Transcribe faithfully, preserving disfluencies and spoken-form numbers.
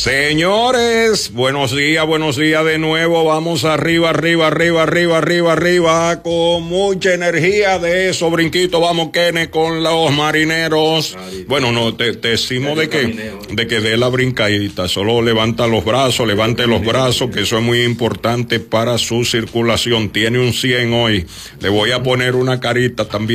Señores, buenos días, buenos días de nuevo. Vamos arriba, arriba, arriba, arriba, arriba, arriba, con mucha energía de eso, brinquito. Vamos, Kene, con los marineros. Bueno, no, te, te decimos de que, de que dé la brincadita. Solo levanta los brazos, levante los brazos, que eso es muy importante para su circulación. Tiene un cien hoy. Le voy a poner una carita también.